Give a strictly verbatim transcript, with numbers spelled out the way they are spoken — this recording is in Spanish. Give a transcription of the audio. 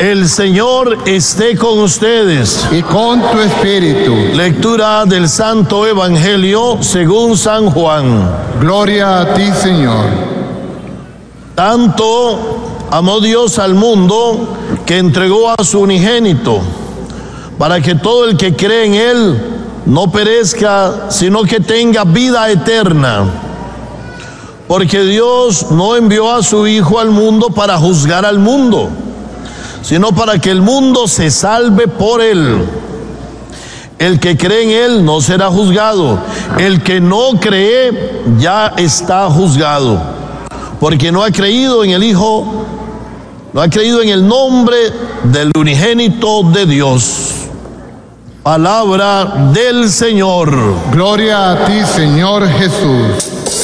El Señor esté con ustedes. Y con tu espíritu. Lectura del Santo Evangelio según San Juan. Gloria a ti, Señor. Tanto amó Dios al mundo que entregó a su unigénito, para que todo el que cree en Él no perezca, sino que tenga vida eterna. Porque Dios no envió a su Hijo al mundo para juzgar al mundo, sino para que el mundo se salve por Él. El que cree en Él no será juzgado. El que no cree ya está juzgado, porque no ha creído en el Hijo, no ha creído en el nombre del unigénito de Dios. Palabra del Señor. Gloria a ti, Señor Jesús.